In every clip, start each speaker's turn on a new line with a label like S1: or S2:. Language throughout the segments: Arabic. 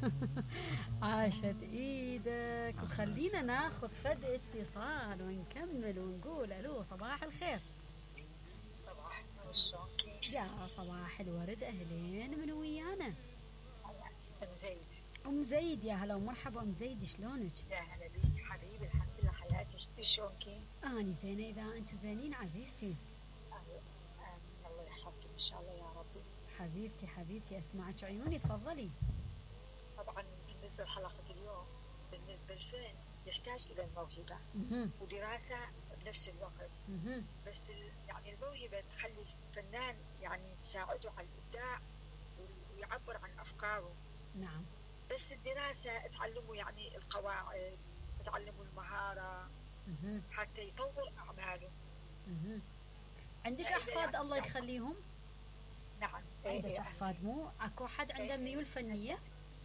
S1: عاشت ايدك. وخلينا ناخذ فد اتصال ونكمل ونقول الو صباح الخير.
S2: صباح النور، شلون كيف؟
S1: يا صباح الورد، اهلين، من ويانا؟
S2: ام زيد.
S1: ام زيد، يا هلا ومرحبا ام زيد، شلونك؟
S2: يا هلا بيك حبيبي، الحمد لله حياتي، شلون كيف؟
S1: اني زينه، اذا انتم زينين عزيزتي.
S2: الله يحفظك ان شاء الله يا ربي.
S1: حبيبتي حبيبتي، اسمعك عيوني، تفضلي.
S2: طبعا بالنسبه لحلقه اليوم، بالنسبه للفن يحتاج الى الموهبه ودراسه بنفس الوقت. بس يعني الموهبه تخلي الفنان يعني تساعده على الابداع ويعبر عن افكاره.
S1: نعم.
S2: بس الدراسه تعلمه يعني القواعد، تعلمه المهاره حتى يطور اعماله.
S1: عندك احفاد الله يخليهم؟
S2: نعم.
S1: عندك احفاد؟ مو اكو حد عنده ميول فنيه؟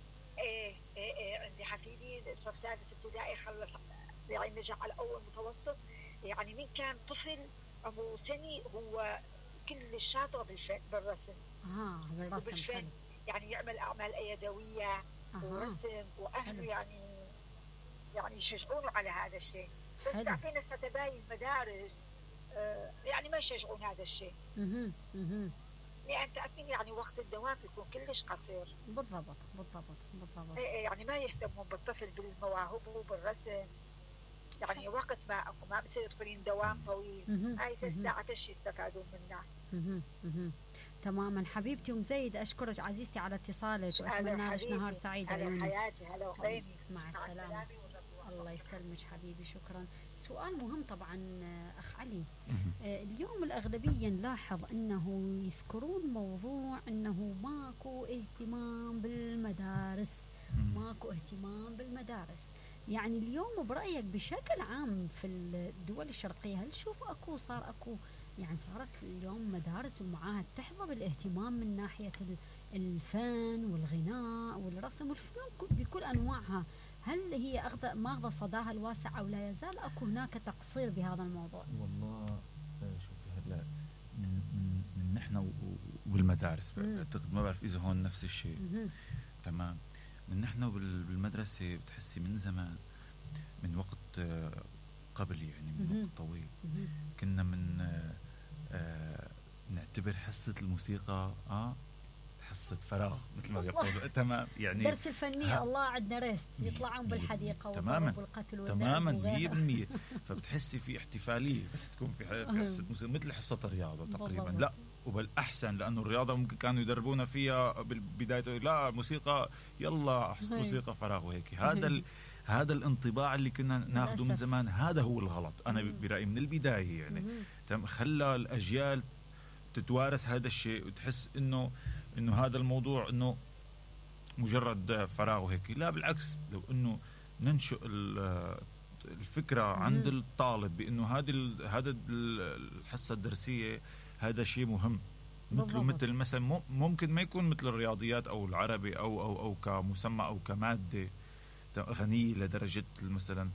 S2: ايه عندي حفيدي صف سادس ابتدائي، خلص يعني نجح على اول متوسط. يعني من كان طفل عمره سني هو كل شاطر بالرسم.
S1: بالرسم.
S2: حلو. يعني يعمل اعمال يدويه ورسم، واهله يعني يشجعونه على هذا الشيء. بس في ناس تباين المدارس يعني ما يشجعون هذا الشيء. لأن تعرفين يعني وقت الدوام يكون كلش قصير.
S1: بالضبط.
S2: يعني ما يهتمون بالطفل بالمواهب وبالرسم. يعني وقت ما بتصير تدخلين دوام طويل، هاي 6 ساعات ايش يستفادون منها؟
S1: تماما حبيبتي ام زيد، اشكرك عزيزتي على اتصالك، واتمنى لك نهار سعيد.
S2: هلا حياتي، هلا وعيني،
S1: مع السلامه. الله يسلمك حبيبي، شكرا. سؤال مهم طبعا اخ علي. اليوم الاغلبيه نلاحظ انه يذكرون موضوع انه ماكو اهتمام بالمدارس. ماكو اهتمام بالمدارس. يعني اليوم برايك بشكل عام في الدول الشرقيه، هل تشوف صار اكو يعني صارت اليوم مدارس ومعاهد تحظى بالاهتمام من ناحيه الفن والغناء والرسم والفنون بكل انواعها؟ هل هي ماخذه صداها الواسع او لا يزال اكو هناك تقصير بهذا الموضوع؟
S3: والله شوفي هلا من نحن والمدارس اعتقد، ما بعرف اذا هون نفس الشيء. تمام. من نحن بالمدرسه بتحسي من زمان، من وقت قبل يعني من وقت طويل، كنا من نعتبر حصه الموسيقى حصة فراغ مثل ما يقولوا. تمام. يعني
S1: درس الفنية الله عندنا ريست، يطلعون بالحديقة والقتل
S3: تماما 100%. فبتحسي في احتفالية بس تكون في حصة موسيقى مثل حصة الرياضة تقريبا. لا وبالأحسن، لأنه الرياضة ممكن كانوا يدربونا فيها بالبداية، لا موسيقى يلا حصة موسيقى فراغ وهيك. هذا الانطباع اللي كنا ناخده من زمان، هذا هو الغلط أنا برأيي من البداية. يعني خلى الأجيال تتوارث هذا الشيء وتحس إنه هذا الموضوع إنه مجرد فراغ وهيك. لا بالعكس، لو إنه ننشئ الفكرة عند الطالب بإنه هذا الحصة الدرسية هذا شيء مهم، مثل ممكن ما يكون مثل الرياضيات أو العربي أو كمسمى أو كمادة غنية لدرجة مثلا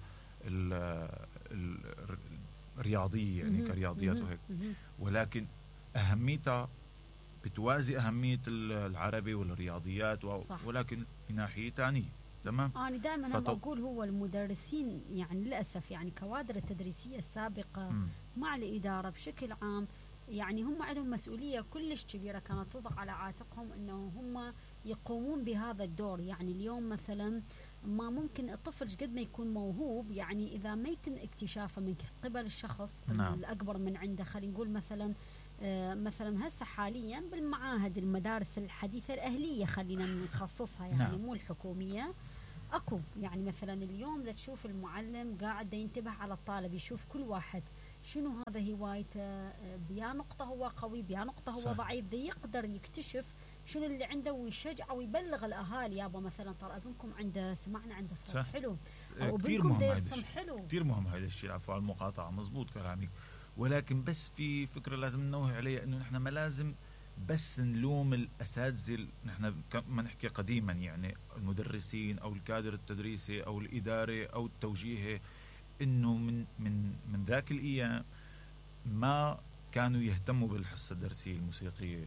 S3: الرياضية يعني كرياضيات وهيك، ولكن أهميتها بتوازي أهمية العربي والرياضيات ولكن بناحية ثانية. تمام.
S1: أنا دائما أقول هو المدرسين يعني للأسف يعني كوادر التدريسية السابقة مع الإدارة بشكل عام، يعني هم عندهم مسؤولية كلش كبيرة كانت توضع على عاتقهم أنه هم يقومون بهذا الدور. يعني اليوم مثلا ما ممكن الطفل قد ما يكون موهوب، يعني إذا ما يتم اكتشافه من قبل الشخص الأكبر من عنده، خلينا نقول مثلا هسه حاليا بالمعاهد المدارس الحديثة الأهلية خلينا نخصصها يعني مو الحكومية، أكو يعني مثلا اليوم تشوف المعلم قاعد ينتبه على الطالب، يشوف كل واحد شنو هذا هوايته، بيا نقطة هو قوي بيا نقطة هو ضعيف، ده يقدر يكتشف شنو اللي عنده ويشجع ويبلغ الأهالي يابا مثلا ترى ابنكم عنده سمعنا عنده صوت حلو أو ابنكم يرسم حلو.
S3: كثير مهم هذا الشيء. عفوا على المقاطعة، مزبوط كلامك، ولكن بس في فكرة لازم ننوه عليها، انه نحن ما لازم بس نلوم الأساتذة. نحن ما نحكي قديما يعني المدرسين أو الكادر التدريسي أو الإدارة أو التوجيهي، إنه من ذاك الأيام ما كانوا يهتموا بالحصة الدرسية الموسيقية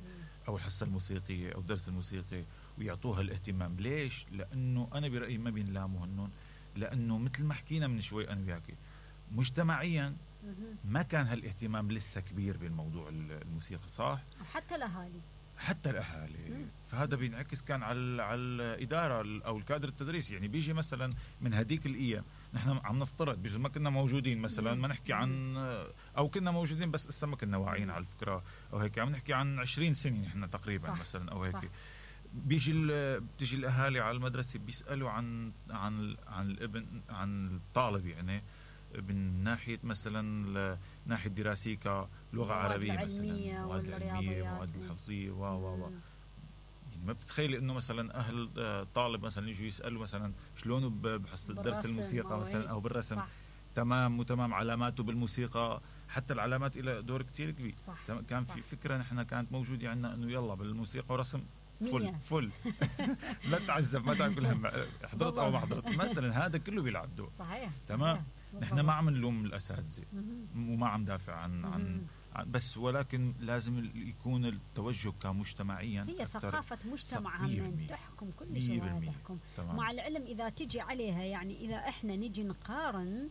S3: أو الحصة الموسيقية أو الدرس الموسيقي ويعطوها الاهتمام. ليش؟ لأنه أنا برأيي ما بينلاموا هنون، لأنه مثل ما حكينا من شوي أنا وياكي مجتمعيا ما كان هالاهتمام لسه كبير بالموضوع الموسيقى، صح؟ حتى الأهالي. فهذا بينعكس كان على الإدارة أو الكادر التدريسي. يعني بيجي مثلا من هديك الأيام نحن عم نفترض بيجي ما كنا موجودين مثلا، ما نحكي عن أو كنا موجودين بس لسه ما كنا واعيين على الفكرة أو هيك، عم نحكي عن 20 سنة نحن تقريبا مثلا أو هيك. بتيجي الأهالي على المدرسة بيسألوا عن الابن، عن الطالب، يعني من ناحية مثلا ناحية دراسية كلغة عربية مثلا، مواد العلمية، مواد الحفظية يعني ما بتتخيلي انه مثلا اهل طالب مثلا يجوا يسألوا مثلا شلونه بحصة درس الموسيقى مثلا او بالرسم. تمام علاماته بالموسيقى، حتى العلامات إلى دور كتير كبير. كان في فكرة نحن كانت موجودة عندنا انه يلا بالموسيقى ورسم فل لا تعذب، ما تعمل هم حضرت او ما حضرت مثلا، هذا كله بيلعب دور.
S1: صحيح.
S3: تمام. نحن ما عم نلوم الاساتذه وما عم دافع عن بس، ولكن لازم يكون التوجه كمجتمعيا،
S1: هي ثقافة مجتمع هم تحكم كل شيء تحكم. مع العلم إذا تجي عليها، يعني إذا إحنا نجي نقارن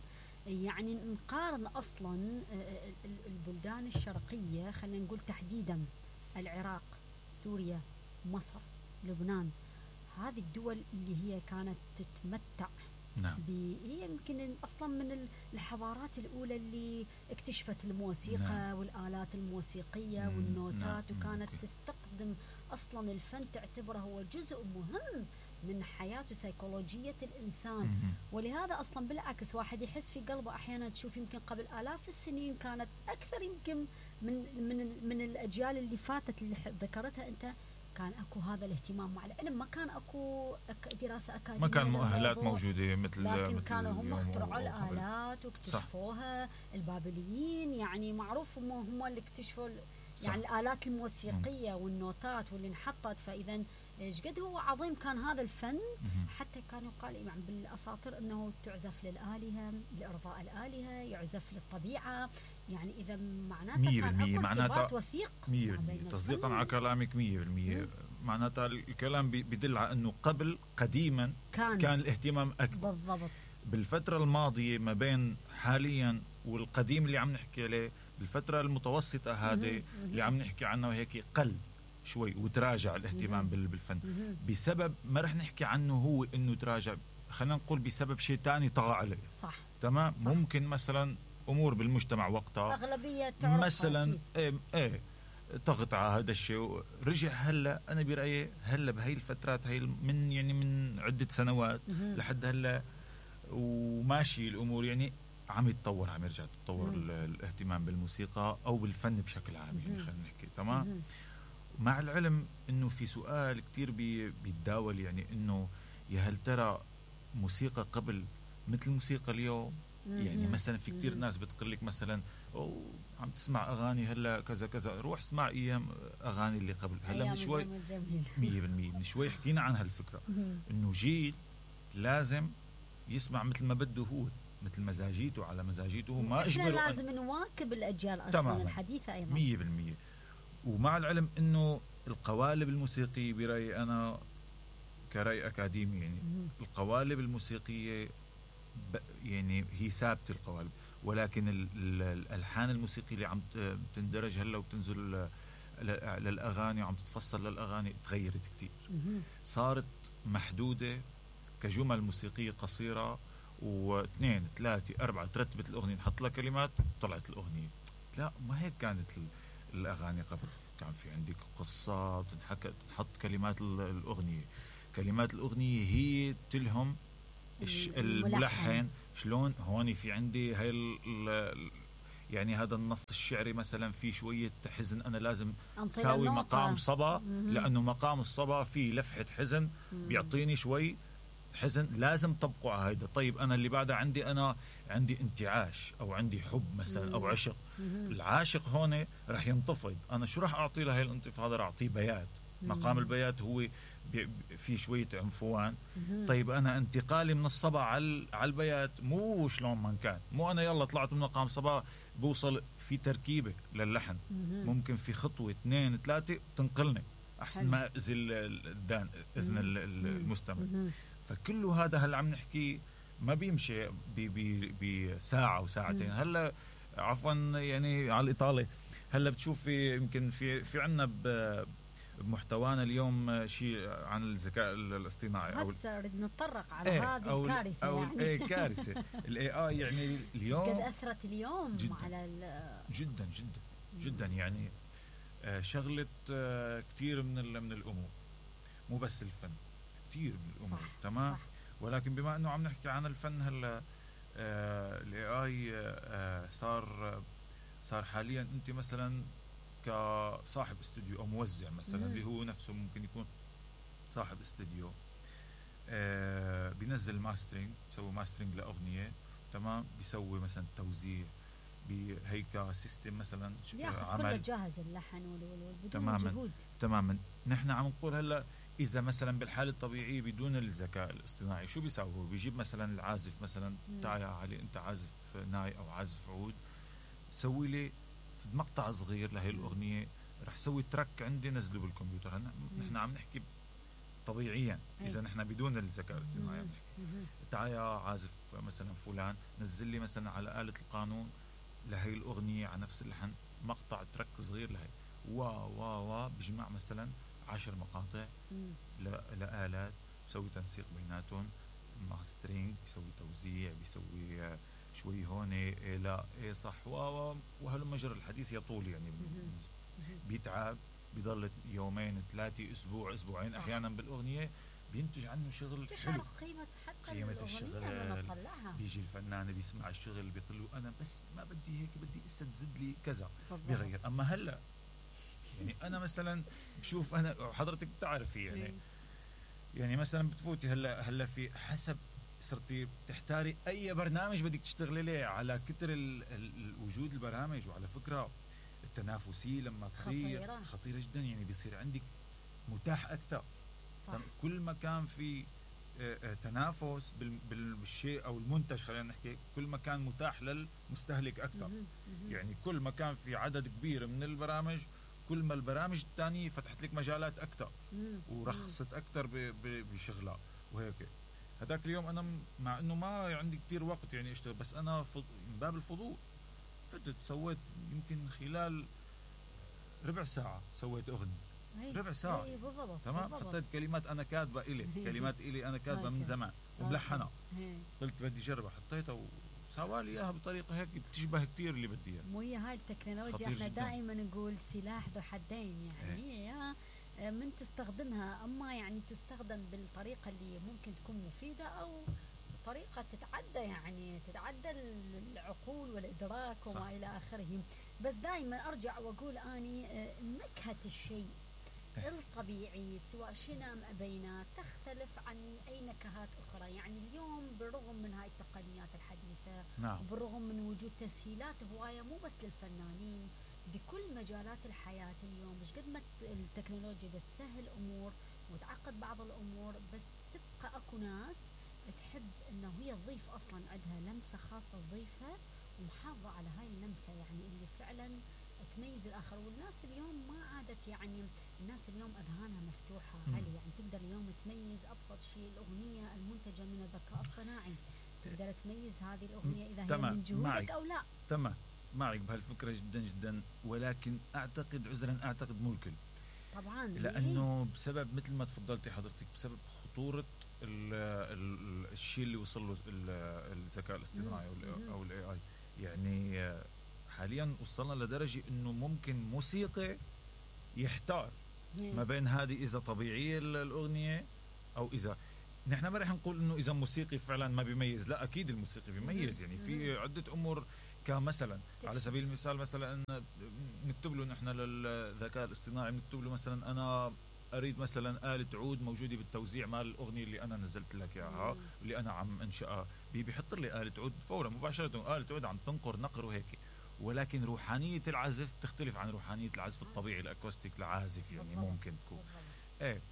S1: أصلا البلدان الشرقية، خلينا نقول تحديدا العراق، سوريا، مصر، لبنان، هذه الدول اللي هي كانت تتمتع هي يمكن أصلا من الحضارات الأولى اللي اكتشفت الموسيقى والآلات الموسيقية والنوتات، وكانت تستخدم أصلا الفن، تعتبره هو جزء مهم من حياة وسيكولوجية الإنسان. ولهذا أصلا بالعكس واحد يحس في قلبه أحيانا تشوف يمكن قبل آلاف السنين كانت أكثر يمكن من الأجيال اللي فاتت اللي ذكرتها أنت، كان اكو هذا الاهتمام. مع العلم ما كان اكو دراسه اكاديميه، ما كان
S3: مؤهلات موجوده لكن
S1: كانوا هم اخترعوا الالات واكتشفوها. البابليين يعني معروف هم اللي اكتشفوا يعني الالات الموسيقيه والنوتات واللي انحطت. فاذا ايش قد هو عظيم كان هذا الفن. حتى كان يقال يعني بالاساطير انه تعزف للالهه لارضاء الالهه، يعزف للطبيعه. يعني اذا معناته كان ارتباط وثيق
S3: 100%. تصديقا على كلامك 100%. معناتها الكلام بيدل على انه قبل قديما كان الاهتمام اكبر.
S1: بالضبط.
S3: بالفتره الماضيه ما بين حاليا والقديم اللي عم نحكي عليه، بالفتره المتوسطه هذه اللي عم نحكي عنه هيك قل شوي وتراجع الاهتمام بالفن. بسبب ما رح نحكي عنه هو انه تراجع، خلينا نقول بسبب شيء تاني طغى عليه.
S1: صح.
S3: تمام. صح. ممكن مثلا امور بالمجتمع وقتها
S1: اغلبيه
S3: مثلا طغت على هذا الشيء، رجع هلا. انا برايي هلا بهي الفترات هي من عده سنوات لحد هلا وماشي الامور، يعني عم يتطور، عم يرجع تتطور الاهتمام بالموسيقى او بالفن بشكل عام، يعني خلينا نحكي. تمام. مع العلم انه في سؤال كتير بيتداول، يعني انه يا هل ترى موسيقى قبل مثل موسيقى اليوم؟ يعني مثلا في كتير ناس بتقول لك مثلا عم تسمع اغاني هلا كذا كذا، روح اسمع ايام اغاني اللي قبل. هلا من شوي 100% من شوي حكينا عن هالفكره انه جيل لازم يسمع مثل ما بده هو، مثل مزاجيته، على مزاجيته، ما اجبره.
S1: لازم نواكب الاجيال اصلا الحديثه ايضا
S3: 100%. ومع العلم انه القوالب الموسيقيه برايي انا كرأي اكاديمي، يعني القوالب الموسيقيه يعني هي ثابته القوالب، ولكن الالحان الموسيقيه اللي عم تندرج هلا وتنزل للاغاني وعم تتفصل للاغاني تغيرت كتير. صارت محدوده كجمل موسيقيه قصيره، واثنين ثلاثه اربعه ترتبت الاغنيه، نحط لها كلمات طلعت الاغنيه. لا، ما هيك كانت الاغاني قبل. كان في عندك قصه تنحط كلمات الاغنيه. كلمات الاغنيه هي تلهم الملحن شلون. هون في عندي هاي يعني هذا النص الشعري مثلا في شويه حزن، انا لازم اساوي مقام صبا، لانه مقام الصبا فيه لفحه حزن بيعطيني شوي حزن، لازم طبقه على هيدا. طيب انا اللي بعدها عندي انتعاش او عندي حب مثلا او عشق. العاشق هون راح ينتفض، انا شو راح اعطي له هاي الانتفاضه؟ راح اعطيه بيات. مقام البيات هو في شويه عنفوان. طيب انا انتقالي من الصبا على البيات مو شلون ما كان، مو انا يلا طلعت من مقام صبا بوصل في تركيبه للحن، ممكن في خطوه 2 3 تنقلني احسن ما اذي اذن المستمع. فكل هذا هلا عم نحكي ما بيمشي بساعه وساعتين. هلا عفوا يعني على الايطالي هلا بتشوفي يمكن في عندنا بمحتوانا اليوم شيء عن الذكاء الاصطناعي
S1: هسه نريد نتطرق على هذه الكارثه
S3: أو
S1: يعني
S3: كارثه الاي اي يعني اليوم
S1: قد اثرت اليوم
S3: جداً
S1: على
S3: جدا جدا جدا يعني شغلت كثير من الامور، مو بس الفن، كثير من الامور.
S1: صح
S3: تمام
S1: صح.
S3: ولكن بما انه عم نحكي عن الفن هلا الاي اي صار حاليا انت مثلا كصاحب استوديو او موزع مثلا اللي هو نفسه ممكن يكون صاحب استوديو بينزل ماسترينج، بيسوي ماسترينج لاغنيه، تمام، بيسوي مثلا توزيع بهيك سيستم مثلا
S1: ياخذ كله جاهز اللحن بدون
S3: تماما
S1: جهود.
S3: تماما. نحن عم نقول هلا اذا مثلا بالحاله الطبيعيه بدون الذكاء الاصطناعي شو بيسوي؟ هو بيجيب مثلا العازف مثلا تعال يا علي انت عازف ناي او عازف عود، سوي لي مقطع صغير لهي الاغنيه، رح سوي تراك عندي نزله بالكمبيوتر. نحن عم نحكي طبيعيا اذا نحن بدون الذكاء الاصطناعي عم نحكي تعال يا عازف مثلا فلان نزل لي مثلا على آلة القانون لهي الاغنيه على نفس اللحن مقطع تراك صغير لهي بجمع مثلا 10 مقاطع لآلات، بيسوي تنسيق بيناتهم، ماسترينج، بيسوي توزيع، بيسوي شوي هون لا صح وهلم مجرى الحديث يطول يعني بيتعب، بيضل 2 3 اسبوع اسبوعين احيانا بالاغنيه، بينتج عنه شغل حلو،
S1: قيمة
S3: الشغل. بيجي الفنان بيسمع الشغل بيقول له انا بس ما بدي هيك، بدي اسا تزيد لي كذا بيغير. اما هلا يعني انا مثلا بشوف انا حضرتك بتعرفي يعني مثلا بتفوتي هلا في حسب صرتي بتحتاري اي برنامج بدك تشتغلي ليه على كتر وجود البرامج. وعلى فكره التنافسيه لما تصير خطيره جدا، يعني بيصير عندك متاح اكثر. كل ما كان في تنافس بالشيء او المنتج، خلينا نحكي كل ما كان متاح للمستهلك اكثر. يعني كل ما كان في عدد كبير من البرامج كل ما البرامج الثانيه فتحت لك مجالات اكثر ورخصت اكثر بشغلها وهيك. هذاك اليوم انا مع انه ما عندي كتير وقت يعني اشتغل، بس انا من باب الفضول فتت سويت يمكن خلال ربع ساعه سويت اغنيه، ربع ساعه تمام. حطيت كلمات انا كاتبه كلمات انا كاتبه من زمان وملحنه، قلت بدي اجربها، حطيتها وسوالي اياها بطريقه هيك بتشبه كتير اللي بدي اياه.
S1: مو هاي التكنولوجيا احنا دائما نقول سلاح ذو حدين، يعني هي من تستخدمها اما يعني تستخدم بالطريقه اللي ممكن تكون مفيده او طريقه تتعدى العقول والادراك وما الى اخره. بس دائما ارجع واقول اني نكهه الشيء الطبيعي سواء شئنا ام ابينا تختلف عن اي نكهات اخرى. يعني اليوم بالرغم من هاي التقنيات الحديثه وبالرغم من وجود تسهيلات هوايه مو بس للفنانين بكل مجالات الحياه اليوم، مش قد ما التكنولوجيا تسهل امور وتعقد بعض الامور، بس تبقى اكو ناس تحب انه هي تضيف اصلا عندها لمسه خاصه تضيفها ومحافظه على هاي اللمسه، يعني اللي فعلا تميز الاخر. والناس اليوم ما عادت يعني الناس اليوم اذهانها مفتوحه علي، يعني تقدر اليوم تميز ابسط شيء الاغنيه المنتجه من الذكاء الصناعي، تقدر تميز هذه الاغنيه اذا هي من جهودك او لا.
S3: تمام معك بهالفكره جدا جدا، ولكن اعتقد مو الكل
S1: طبعا،
S3: لانه بسبب مثل ما تفضلتي حضرتك بسبب خطوره الشيء اللي وصل له الذكاء الاصطناعي او الاي اي. يعني حاليا وصلنا لدرجه انه ممكن موسيقى يحتار ما بين هذه اذا طبيعيه الاغنيه او اذا نحن ما رح نقول انه اذا موسيقي فعلا ما بيميز، لا اكيد الموسيقي بيميز. يعني في عده امور كمثلا على سبيل المثال مثلا نكتب له نحن للذكاء الاصطناعي نكتب له مثلا انا اريد مثلا آلة عود موجوده بالتوزيع مال الاغنيه اللي انا نزلت لك اياها اللي انا عم انشئها، بيحط لي آلة عود فورا مباشره، آلة عود عم تنقر نقر وهيك. ولكن روحانيه العزف تختلف عن روحانيه العزف الطبيعي الاكوستيك العازف، يعني ممكن تكون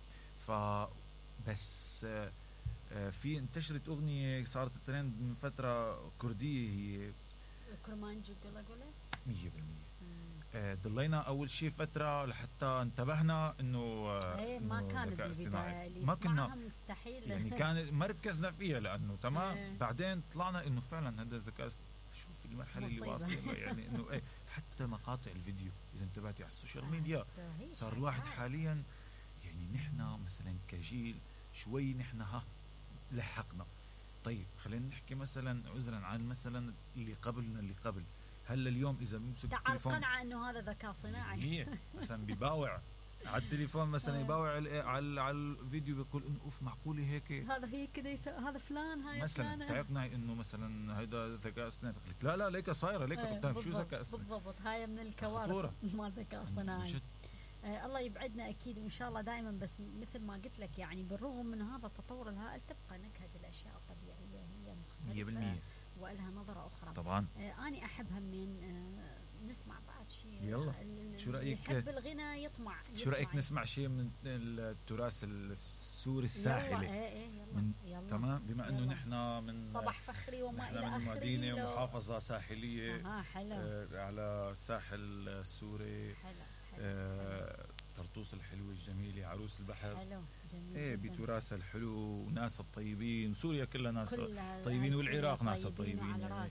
S3: بس في انتشرت أغنية صارت ترند من فترة كردية، هي
S1: كرمانجي قولة
S3: 100%. ضلينا أول شيء فترة لحتى انتبهنا إنه
S1: ما كان بالبداية
S3: ما كنا
S1: مستحيل
S3: يعني كان مركزنا فيها لأنه تمام. بعدين طلعنا إنه فعلا هذا الذكاء، شوف المرحلة اللي واصلة يعني إنه حتى مقاطع الفيديو إذا انتبهتي على السوشيال ميديا صار الواحد حاليا يعني نحن مثلا كجيل شوي نحن لحقنا. طيب خلينا نحكي مثلا عذرا عن مثلا اللي قبل هلا اليوم اذا بمسك التليفون
S1: تعال قنعة انه هذا ذكاء صناعي
S3: مثلا بيباوع على التليفون مثلا يباوع على الفيديو بيقول انه اوف معقوله هيك
S1: هذا هي كذا هذا فلان هاي
S3: مثلا تقنع انه مثلا هيدا ذكاء صناعي، لا ليك صايره ليك قدام شو ذكاء صناعي
S1: بالضبط. هاي من الكوارث ما ذكاء صناعي. الله يبعدنا اكيد وان شاء الله دائما. بس مثل ما قلت لك يعني بالرغم من هذا التطور الهائل تبقى نكهة الاشياء الطبيعيه هي مختلفه
S3: 100%
S1: ولها نظره اخرى
S3: طبعا.
S1: اني احبها من نسمع بعد شيء.
S3: يلا شو رايك؟
S1: يحب الغنى يطمع.
S3: شو رايك نسمع شيء من التراث السوري الساحلي؟
S1: يلا
S3: تمام. بما انه نحن من
S1: صباح فخري وما الى اخره،
S3: من مدينه ومحافظه ساحليه
S1: حلو.
S3: على الساحل السوري. طرطوس الحلوه الجميله، عروس البحر.
S1: حلو جميل
S3: بتراثها الحلو وناس الطيبين، سوريا كلها ناس طيبين والعراق ناس طيبين يعني.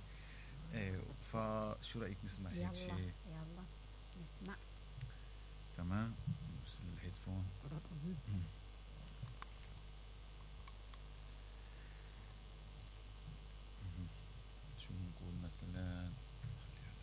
S3: فشو رايك نسمع هيك شيء؟
S1: يلا نسمع.
S3: تمام.